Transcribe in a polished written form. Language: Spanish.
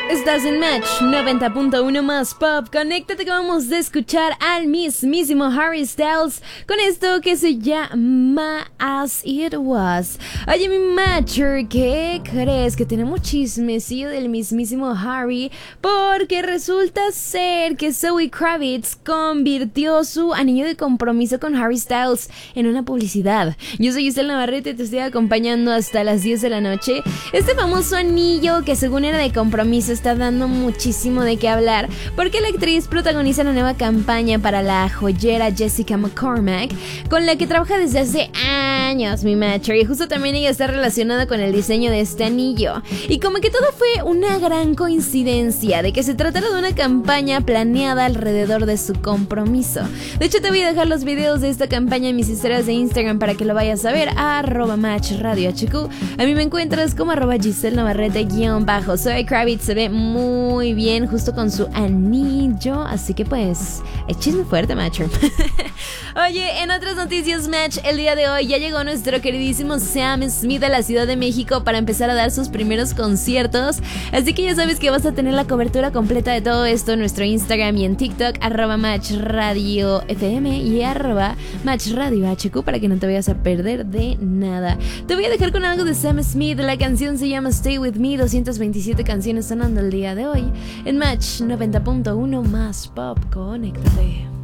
Estás en Match 90.1 más Pop. Conéctate que vamos a escuchar al mismísimo Harry Styles con esto que se llama As It Was. Oye, mi Matcher, ¿qué crees? Que tenemos chismecillo del mismísimo Harry, porque resulta ser que Zoe Kravitz convirtió su anillo de compromiso con Harry Styles en una publicidad. Yo soy Giselle Navarrete y te estoy acompañando hasta las 10 de la noche. Este famoso anillo que según era de compromiso está dando muchísimo de qué hablar, porque la actriz protagoniza una nueva campaña para la joyera Jessica McCormack, con la que trabaja desde hace años, mi Matcher, y justo también ella está relacionada con el diseño de este anillo. Y como que todo fue una gran coincidencia de que se tratara de una campaña planeada alrededor de su compromiso. De hecho, te voy a dejar los videos de esta campaña en mis historias de Instagram para que lo vayas a ver, @matchradiohq. A mí me encuentras como @Giselle Navarrete _ Zoe Kravitz se ve muy bien justo con su anillo, así que pues es chisme fuerte, Matcher. Oye, en otras noticias, Match, el día de hoy ya llegó nuestro queridísimo Sam Smith a la Ciudad de México para empezar a dar sus primeros conciertos, así que ya sabes que vas a tener la cobertura completa de todo esto en nuestro Instagram y en TikTok @matchradiofm y @matchradiohq para que no te vayas a perder de nada. Te voy a dejar con algo de Sam Smith. La canción se llama Stay With Me. 227 canciones sonando el día de hoy en Match 90.1 más Pop. Conéctate.